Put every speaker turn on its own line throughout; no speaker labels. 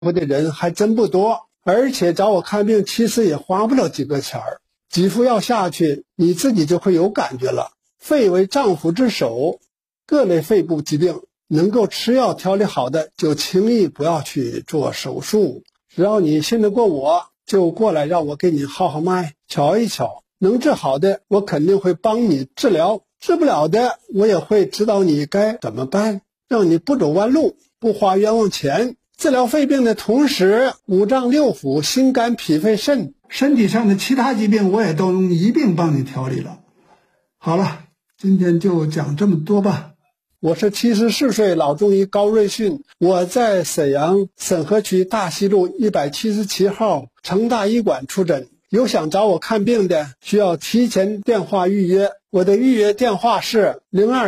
我的人还真不多，而且找我看病其实也花不了几个钱儿。几副药下去，你自己就会有感觉了。肺为脏腑之首，各类肺部疾病能够吃药调理好的，就轻易不要去做手术。只要你信得过我，就过来让我给你号号脉，瞧一瞧。能治好的，我肯定会帮你治疗；治不了的，我也会指导你该怎么办，让你不走弯路，不花冤枉钱。治疗肺病的同时，五脏六腑、心肝脾肺肾身体上的其他疾病，我也都能一并帮你调理了。好了，今天就讲这么多吧。我是74岁老中医高瑞迅，我在沈阳沈河区大西路177号成大医馆出诊。有想找我看病的，需要提前电话预约。我的预约电话是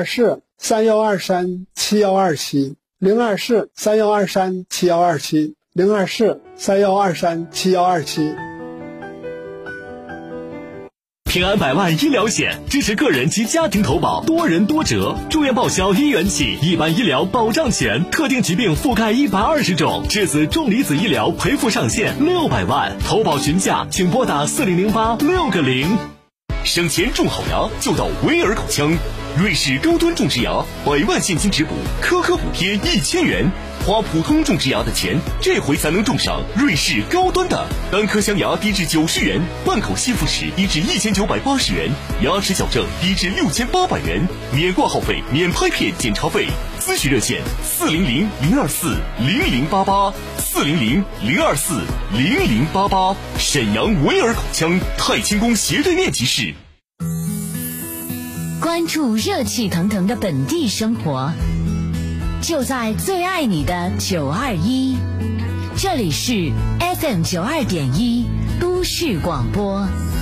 024-3123-7127。024-3123-7127 024-3123-7127。
平安百万医疗险支持个人及家庭投保，多人多折，住院报销1元起，一般医疗保障险，特定疾病覆盖120种，质子重离子医疗赔付上限600万，投保询价请拨打4008-6个0。省钱种好牙就到维尔口腔，瑞士高端种植牙，100万现金直补，颗颗补贴1000元。花普通种植牙的钱，这回才能种上瑞士高端的。单颗镶牙低至90元，半口吸附齿低至1980元，牙齿矫正低至6800元，免挂号费，免拍片检查费。咨询热线400-024-0088，400-024-0088，沈阳维尔口腔太清宫斜对面即是。
关注热气腾腾的本地生活，就在最爱你的921，这里是 FM92.1都市广播。